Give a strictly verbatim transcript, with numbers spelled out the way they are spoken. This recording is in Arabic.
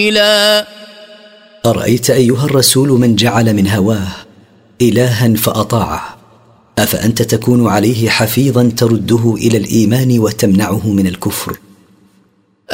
أرأيت أيها الرسول من جعل من هواه إلها فأطاعه، أفأنت تكون عليه حفيظا ترده إلى الإيمان وتمنعه من الكفر؟